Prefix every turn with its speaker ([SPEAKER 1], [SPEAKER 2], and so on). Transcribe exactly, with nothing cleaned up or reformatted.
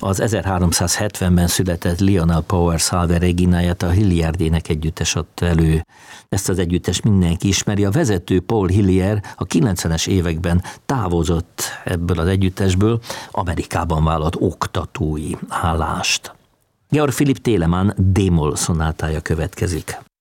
[SPEAKER 1] Az ezerháromszázhetvenben született Lionel Power Salve Regináját a Hilliardének együttes adta elő. Ezt az együttes mindenki ismeri, a vezető Paul Hillier a kilencvenes években távozott ebből az együttesből, Amerikában vállalt oktatói állást. Georg Philipp Telemann D-moll szonátája következik.